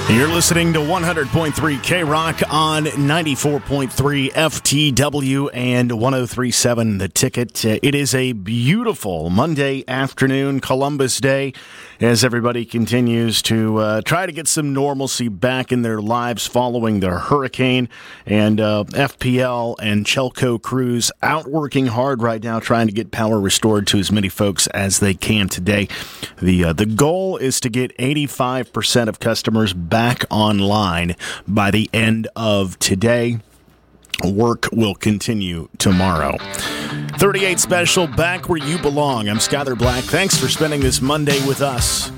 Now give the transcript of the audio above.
You're listening to 100.3 K-Rock on 94.3 FTW and 103.7 The Ticket. It is a beautiful Monday afternoon, Columbus Day, as everybody continues to try to get some normalcy back in their lives following the hurricane. And FPL and Chelco crews out working hard right now trying to get power restored to as many folks as they can today. The goal is to get 85% of customers back online by the end of today. Work will continue tomorrow. 38 Special, back where you belong. I'm Skyler Black. Thanks for spending this Monday with us.